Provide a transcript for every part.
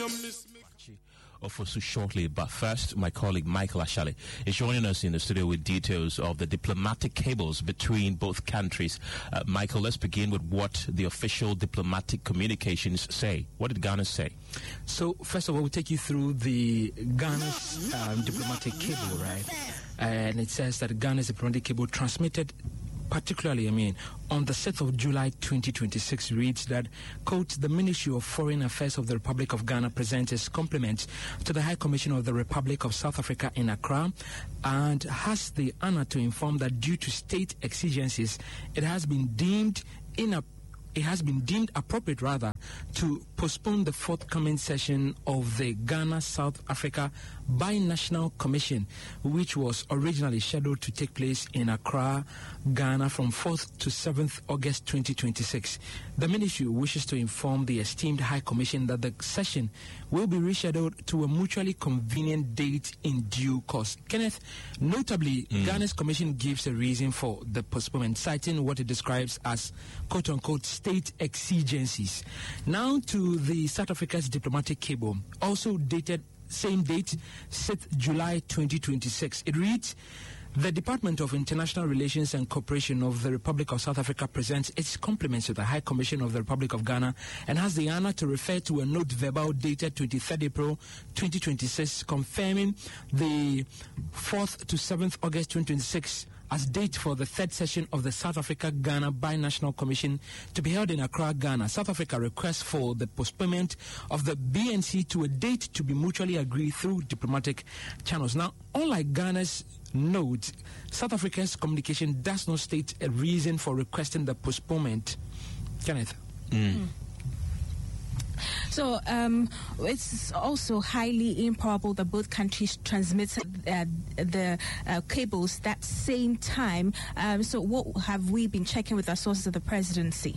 Ofosu shortly, but first, my colleague Michael Ashale is joining us in the studio with details of the diplomatic cables between both countries. Michael, let's begin with what the official diplomatic communications say. What did Ghana say? So, first of all, we'll take you through the Ghana's diplomatic cable, right? And it says that Ghana's diplomatic cable transmitted particularly, on the 6th of July 2026 reads that, quote, the Ministry of Foreign Affairs of the Republic of Ghana presents its compliments to the High Commission of the Republic of South Africa in Accra and has the honor to inform that due to state exigencies, it has been deemed appropriate to postpone the forthcoming session of the Ghana-South Africa Binational Commission, which was originally scheduled to take place in Accra, Ghana from 4th to 7th August 2026. The ministry wishes to inform the esteemed High Commission that the session will be rescheduled to a mutually convenient date in due course. Kenneth, notably, Ghana's commission gives a reason for the postponement, citing what it describes as quote-unquote state exigencies. Now to the South Africa's diplomatic cable, also dated same date, 6th July 2026. It reads, the Department of International Relations and Cooperation of the Republic of South Africa presents its compliments to the High Commission of the Republic of Ghana and has the honor to refer to a note verbal dated 23rd April 2026 confirming the 4th to 7th August 2026 as date for the third session of the South Africa-Ghana Binational Commission to be held in Accra, Ghana. South Africa requests for the postponement of the BNC to a date to be mutually agreed through diplomatic channels. Now, unlike Ghana's note, South Africa's communication does not state a reason for requesting the postponement. Kenneth? So it's also highly improbable that both countries transmit the cables that same time. So what have we been checking with our sources of the presidency?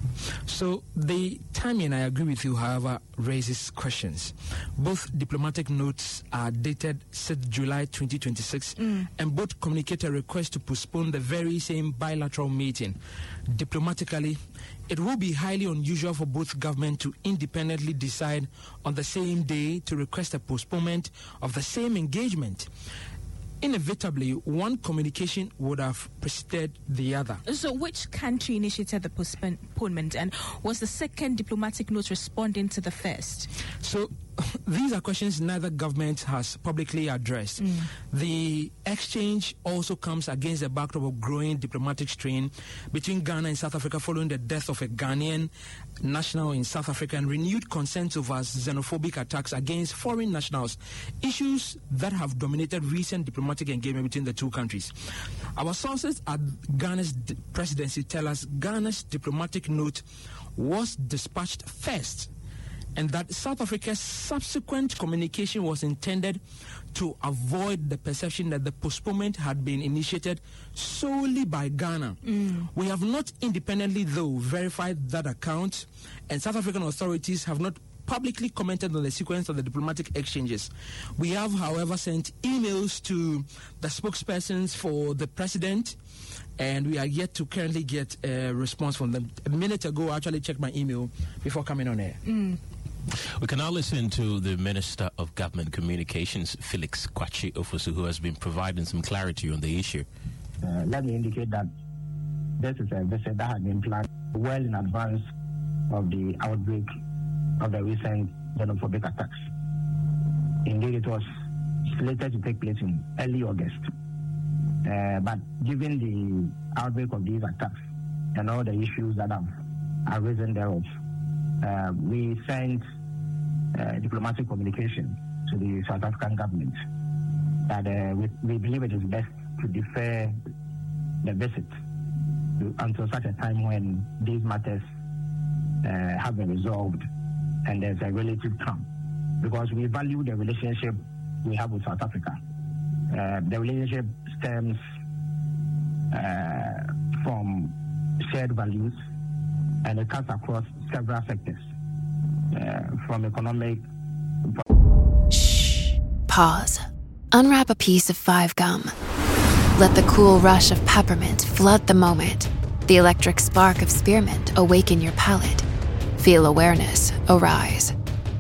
So the timing, I agree with you, however, raises questions. Both diplomatic notes are dated 6th July 2026 and both communicate a request to postpone the very same bilateral meeting. Diplomatically, it will be highly unusual for both governments to independently decide on the same day to request a postponement of the same engagement. Inevitably, one communication would have preceded the other. So which country initiated the postponement, and was the second diplomatic note responding to the first? So these are questions neither government has publicly addressed. The exchange also comes against the backdrop of growing diplomatic strain between Ghana and South Africa following the death of a Ghanaian national in South Africa and renewed concerns over xenophobic attacks against foreign nationals, issues that have dominated recent diplomatic engagement between the two countries. Our sources at Ghana's presidency tell us Ghana's diplomatic note was dispatched first, and that South Africa's subsequent communication was intended to avoid the perception that the postponement had been initiated solely by Ghana. We have not independently, though, verified that account, and South African authorities have not publicly commented on the sequence of the diplomatic exchanges. We have, however, sent emails to the spokespersons for the president, and we are yet to currently get a response from them. A minute ago, I actually checked my email before coming on air. We can now listen to the Minister of Government Communications, Felix Kwakye Ofosu, who has been providing some clarity on the issue. Let me indicate that this is a visit that had been planned well in advance of the outbreak of the recent xenophobic attacks. Indeed, it was slated to take place in early August. But given the outbreak of these attacks and all the issues that have arisen thereof, we sent diplomatic communication to the South African government that we believe it is best to defer the visit until such a time when these matters have been resolved and there's a relative calm, because we value the relationship we have with South Africa. The relationship stems from shared values, and it cuts across several sectors, from economic... Shh. Pause. Unwrap a piece of 5 gum. Let the cool rush of peppermint flood the moment. The electric spark of spearmint awaken your palate. Feel awareness arise.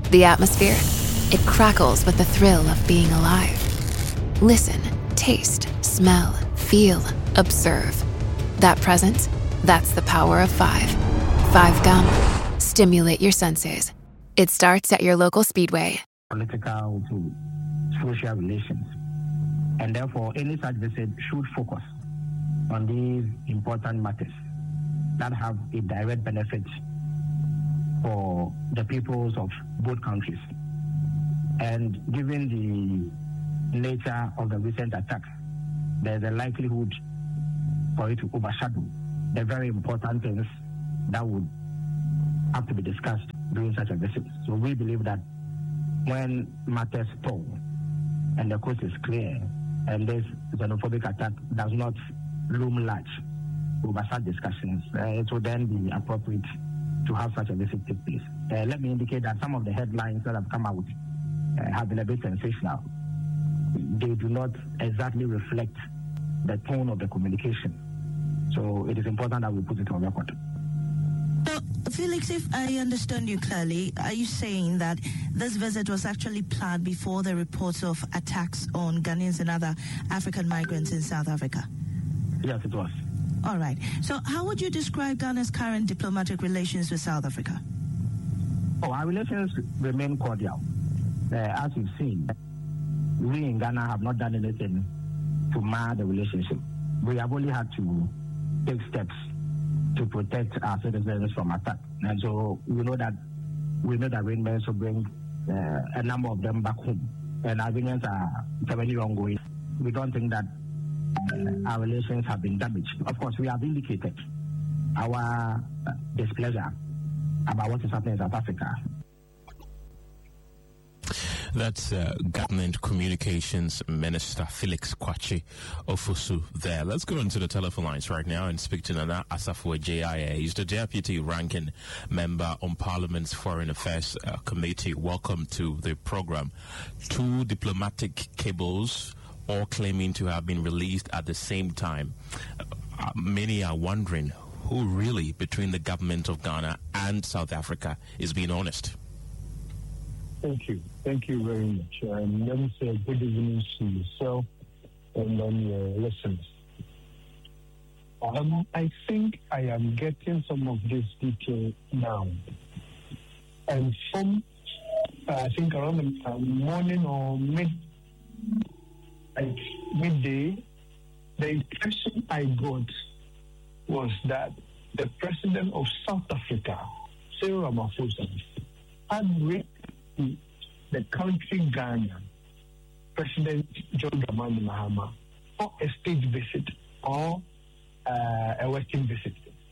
The atmosphere? It crackles with the thrill of being alive. Listen, taste, smell, feel, observe. That presence? That's the power of 5. 5 Gum. Stimulate your senses. It starts at your local Speedway. Political to social relations. And therefore, any such visit should focus on these important matters that have a direct benefit for the peoples of both countries. And given the nature of the recent attacks, there's a likelihood for it to overshadow the very important things that would have to be discussed during such a visit. So we believe that when matters stall and the coast is clear and this xenophobic attack does not loom large over such discussions, it will then be appropriate to have such a visit take place. Let me indicate that some of the headlines that have come out have been a bit sensational. They do not exactly reflect the tone of the communication. So it is important that we put it on record. So, Felix, if I understand you clearly, are you saying that this visit was actually planned before the reports of attacks on Ghanaians and other African migrants in South Africa? Yes, it was. All right. So how would you describe Ghana's current diplomatic relations with South Africa? Our relations remain cordial. As you've seen, we in Ghana have not done anything to mar the relationship. We have only had to take steps to protect our citizens from attack. And so we know that arrangements will bring a number of them back home. And arrangements are currently ongoing. We don't think that our relations have been damaged. Of course, we have indicated our displeasure about what is happening in South Africa. That's Government Communications Minister Felix Kwakye Ofosu there. Let's go into the telephone lines right now and speak to Nana Asafo JIA. He's the Deputy Ranking Member on Parliament's Foreign Affairs Committee. Welcome to the program. 2 diplomatic cables all claiming to have been released at the same time. Many are wondering who really, between the government of Ghana and South Africa, is being honest. Thank you. Thank you very much. Let me say good evening to yourself and then your listeners. I think I am getting some of this detail now. And from, I think around the morning or midday, the impression I got was that the president of South Africa, Cyril Ramaphosa, had written the country Ghana, President John Dramani Mahama, for a state visit or a working visit.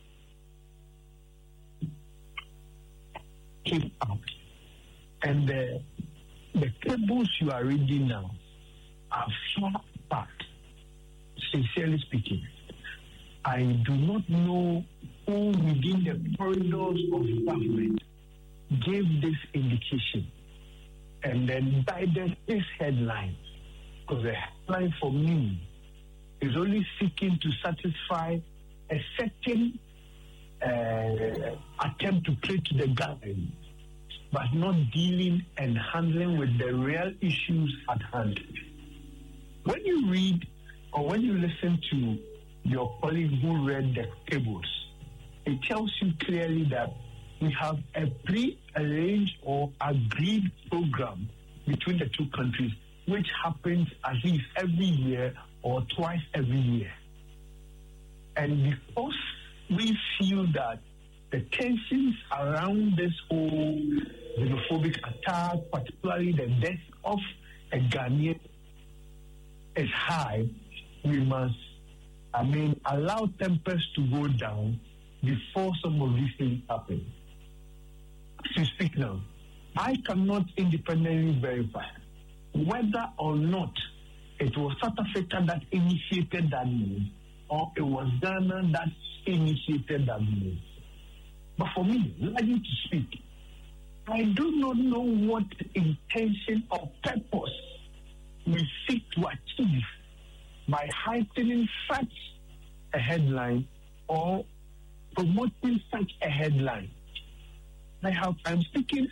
Came out. And the cables you are reading now are far apart. Sincerely speaking, I do not know who within the corridors of government gave this indication and then guided this headline, because the headline for me is only seeking to satisfy a certain attempt to play to the game, but not dealing and handling with the real issues at hand. When you read or when you listen to your colleague who read the cables, it tells you clearly that we have a pre-arranged or agreed program between the two countries, which happens at least every year or twice every year. And because we feel that the tensions around this whole xenophobic attack, particularly the death of a Ghanaian, is high, we must, allow tempers to go down before some of these things happen. To speak now, I cannot independently verify whether or not it was South Africa that initiated that move or it was Ghana that initiated that move. But for me, largely to speak, I do not know what intention or purpose we seek to achieve by heightening such a headline or promoting such a headline. I'm speaking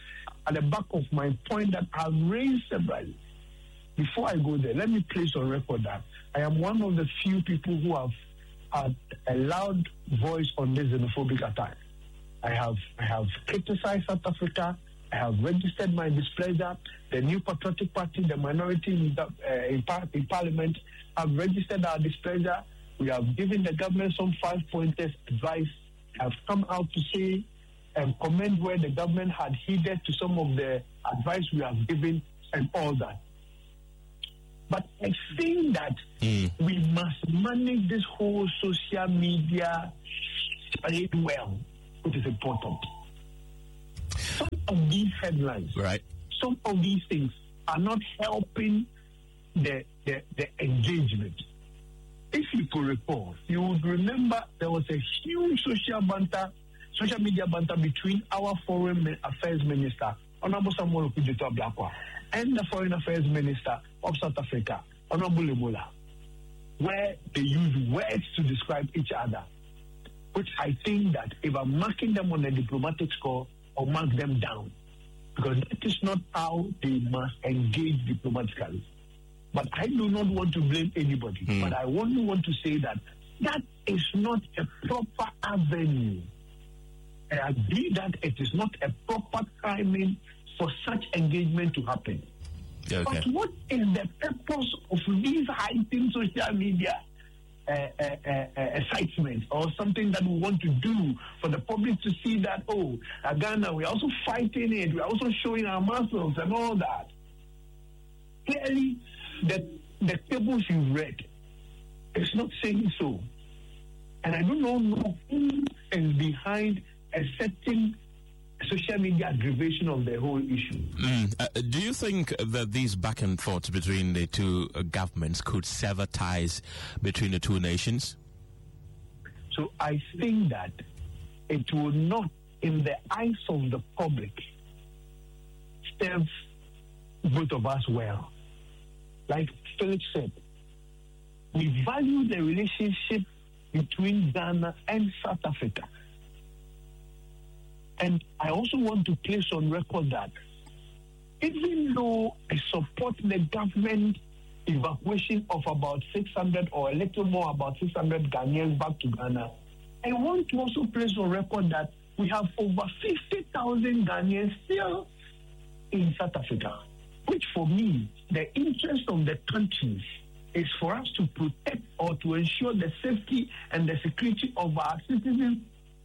at the back of my point that I've raised severally. Before I go there, let me place on record that I am one of the few people who have had a loud voice on this xenophobic attack. I have criticized South Africa. I have registered my displeasure. The New Patriotic Party, the minority in Parliament, have registered our displeasure. We have given the government some 5-pointers advice. Have come out to say and comment where the government had heeded to some of the advice we have given and all that. But I think that we must manage this whole social media very well, which is important. Some of these headlines, some of these things are not helping the engagement. If you could recall, you would remember there was a huge social media banter between our Foreign Affairs Minister, Honorable Samuel Okudzeto Ablakwa, and the Foreign Affairs Minister of South Africa, Honorable Ebola, where they use words to describe each other, which I think that if I'm marking them on a diplomatic score, I'll mark them down, because that is not how they must engage diplomatically. But I do not want to blame anybody, but I only want to say that that is not a proper avenue. I agree that it is not a proper timing for such engagement to happen. Okay. But what is the purpose of these heightened social media excitement, or something that we want to do for the public to see that, Ghana, we're also fighting it, we're also showing our muscles and all that? Clearly, the tables you read is not saying so. And I do not know who is behind a certain social media aggravation of the whole issue. Do you think that these back and forths between the two governments could sever ties between the two nations? So I think that it will not, in the eyes of the public, serve both of us well. Like Felix said, we value the relationship between Ghana and South Africa. And I also want to place on record that even though I support the government evacuation of about 600 or a little more, about 600 Ghanaians back to Ghana, I want to also place on record that we have over 50,000 Ghanaians still in South Africa, which for me, the interest of the countries is for us to protect or to ensure the safety and the security of our citizens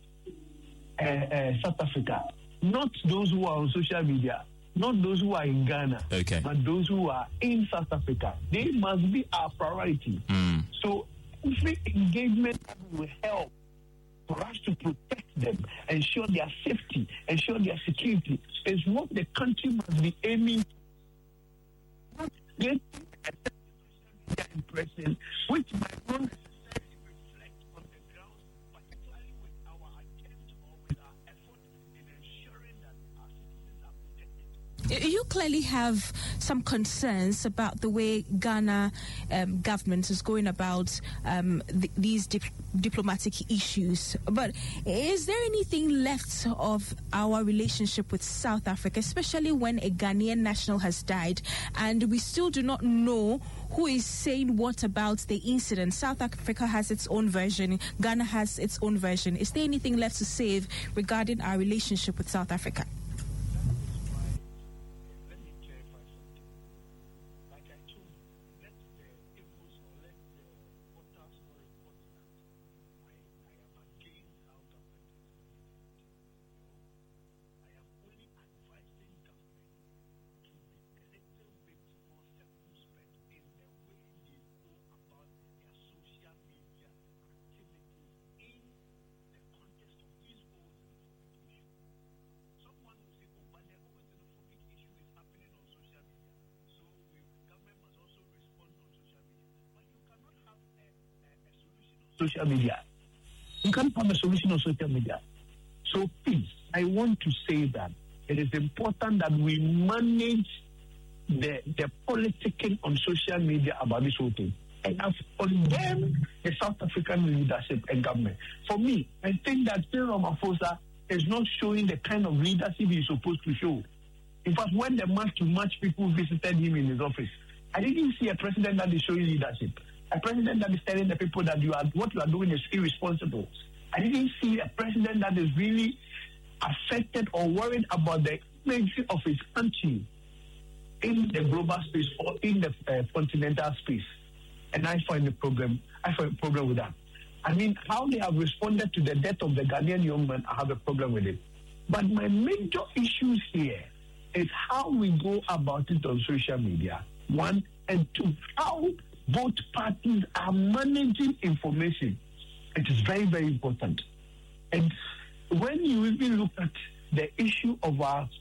South Africa, not those who are on social media, not those who are in Ghana, but those who are in South Africa. They must be our priority. So every engagement that will help for us to protect them, ensure their safety, ensure their security, is what the country must be aiming to. Not getting a social media impression, which might not necessarily reflect on the ground, particularly with our attempt or with our effort in ensuring that our citizens are protected. You clearly have some concerns about the way Ghana government is going about these diplomatic issues. But is there anything left of our relationship with South Africa, especially when a Ghanaian national has died and we still do not know who is saying what about the incident? South Africa has its own version, Ghana has its own version. Is there anything left to say regarding our relationship with South Africa? Social media. You can't have a solution on social media. So please, I want to say that it is important that we manage the politicking on social media about this whole thing. And I've condemned the South African leadership and government. For me, I think that Cyril Ramaphosa is not showing the kind of leadership he's supposed to show. In fact, when the match-to-match people visited him in his office, I didn't see a president that is showing leadership. A president that is telling the people that what you are doing is irresponsible. I didn't see a president that is really affected or worried about the image of his country in the global space or in the continental space. And I find a problem with that. I mean, how they have responded to the death of the Ghanaian young man, I have a problem with it. But my major issues here is how we go about it on social media, one, and two, how both parties are managing information. It is very, very important. And when you even look at the issue of our